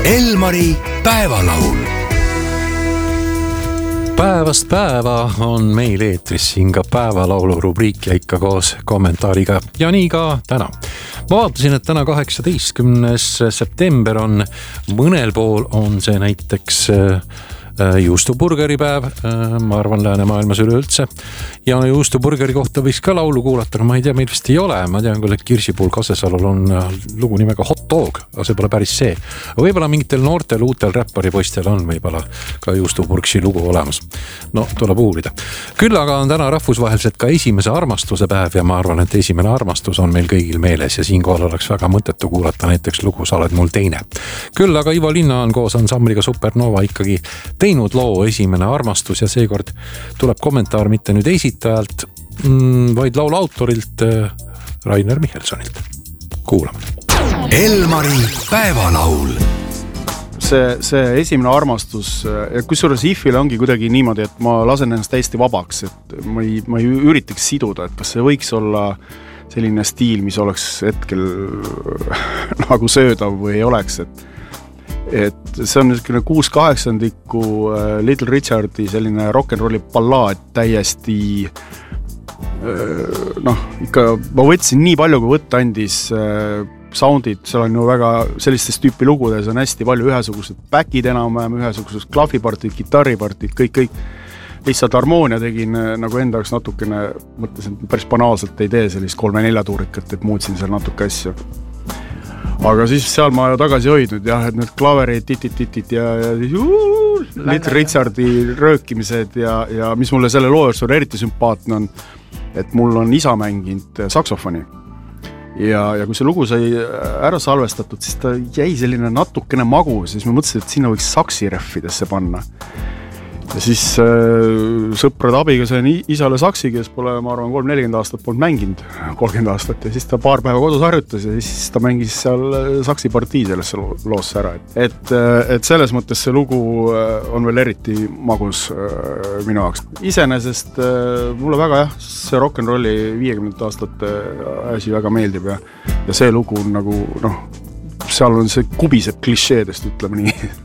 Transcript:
Elmari päevalaul. Päevast päeva on meil eetris siin ka päevalaulu rubriik ja ikka koos kommentaariga. Ja nii ka täna. Ma vaatasin, et täna 18. september on mõnel pool on see näiteks juustuburgeri päev, ma arvan läänemaailmas üleüldse. Ja juustuburgeri kohta võiks ka laulu kuulata, no ma ei tea, meil vist ei ole. Ma tean küll, et Kirsipuul Kasesalul on lugu nimega Hot Dog, aga see pole päris see. Võibolla mingitel noortel uutel räpparipoistel on võibolla ka juustuburgsi lugu olemas. No, tuleb uurida. Küll aga on täna rahvusvaheliselt ka esimese armastuse päev ja ma arvan, et esimene armastus on meil kõigil meeles ja siinkohal oleks väga mõttetu kuulata näiteks lugu Sa oled mul teine. Küll aga Ivo Linna on koos ansambliga Supernova ikkagi teinud loo Esimene armastus ja seekord tuleb kommentaar mitte nüüd esitajalt, vaid laulu autorilt Rainer Michelsonilt. Kuulame. Elmari päevalaul. See esimene armastus ja kusjuures IF-il ongi kuidagi niimoodi, et ma lasen ennast täiesti vabaks, et ma ei üritaks siduda, et kas see võiks olla selline stiil, mis oleks hetkel nagu söödav või ei oleks, et see on niisugune 6/8 Little Richardi selline rock'n'rolli ballaad täiesti ikka ma võtsin nii palju, kui võtta andis soundid, seal on ju väga sellistes tüüpi lugudes on hästi palju ühesugused backid enam-vähem, ühesugused klahvipartid, kitarripartid, kõik lihtsalt harmoonia tegin nagu enda jaoks natukene, mõtlesin, et päris banaalselt ei tee sellist 3-4 tuurikat, et muutsin seal natuke asju. Aga siis seal ma tagasi hoidnud, jah, et need klaverid, titit ja siis Little Richardi röökimised ja mis mulle selle loo juures on eriti sümpaatne on, et mul on isa mänginud saksofoni. Ja kui see lugu sai ära salvestatud, siis ta jäi selline natukene magu, siis ma mõtlesin, et sinna võiks saksi reffidesse panna. Ja siis sõprade abiga sain isale saksi, kes pole, ma arvan, 30-40 aastat polnud mänginud, 30 aastat, ja siis ta paar päeva kodus harjutas ja siis ta mängis seal saksi partii sellesse loosse ära. Et selles mõttes see lugu on veel eriti magus minu jaoks. Iseenesest mulle väga see rock'n'rolli 50 aastate asi väga meeldib ja see lugu on nagu, seal on see kubiseb klišeedest, ütleme nii.